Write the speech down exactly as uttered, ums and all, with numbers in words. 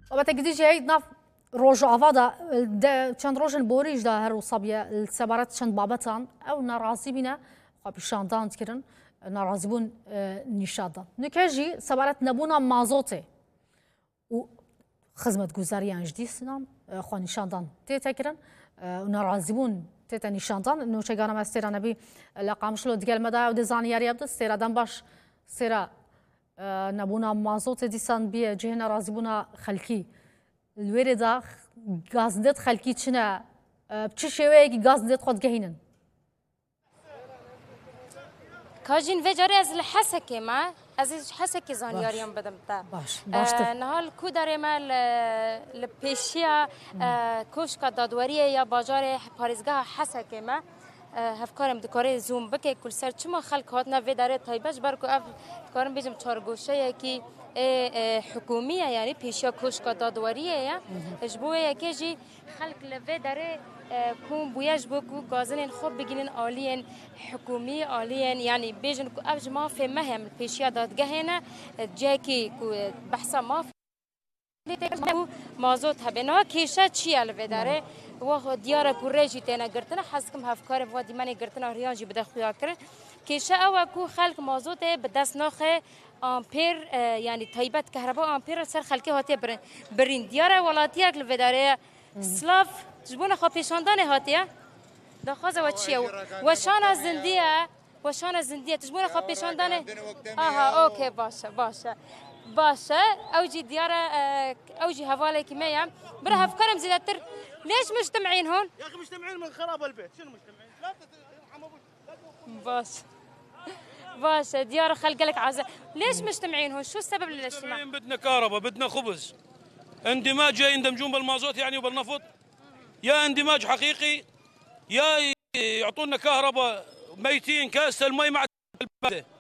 وبتجدي جاي ناف روج آفادا چند روزن بوریج ده هر وصابية السبارات چند بابتان أو نرازي بنا خابشاندان تكرن نرازي بون نشادا نكاجي سبارات نبونا مازوتي و خدمة جوزاريان جديد سنام خو نشاندان تيتكرن ونرازي بون تيتا نشاندان إنه شجعنا ما استيرا نبي لقامشلو دقال مدى ودزاني يريبد استيرا دنباش استيرا نبونا مازوتي ديسان بيه جهنا رازي بونا خلكي الورده غازندت خلکی چنه بچه شوی کی غازندت خود گهینن کاجین وجاری از الحسکه ما از حسکه زانیاریم بدم تا باش باش نهال کو داره ما لپیشیا کوشک دادوریه یا بازار پاریزگاه حسکه ما هفکارم دکاره زوم بکه کل سر چما خلق هاتنا ویداره تایبش برکو اف دکارم بیجم چارگوشه کی حکومیه یعنی پیشیا کوشک دادوریه یا اجبوه که جی خلق لوی داره کون بویش بو کو گازن خوب بگیرن عالیین حکومی عالیین یعنی بیجن کو افج ما فی مهم پیشیا دادگاهنه جاکی کو بحثا ما مازوت هبنا کیشه چی الوی داره و دیار کوریجی تینا گرتنا حسکم هفکار و دیمانی گرتنا ریانجی بده خویا کرن کیشه او کو خلق مازوت به دست ناخه آمپیر یعنی تایبت کهربا آمپیر سر خلقی هاتیه برین برین دیاره ولاتیه که لوداره سلاف جبونه خو پیشاندانه هاتیه دخوازه و چیه و شان زندیه و شان زندیه جبونه خو پیشاندانه آها اوکی باشه باشه باشه اوجي دياره اوجي هواله كيميا برا افكارهم زيادتر ليش مجتمعين هون يا اخي مجتمعين من خراب البيت شنو مجتمعين لا باش باش ديار خلق لك عزة ليش مجتمعين هون شو السبب للاجتماع بدنا كهرباء بدنا خبز اندماج يا يندمجون بالمازوت يعني وبالنفط يا اندماج حقيقي يا يعطونا كهرباء ميتين كاس المي مع البلد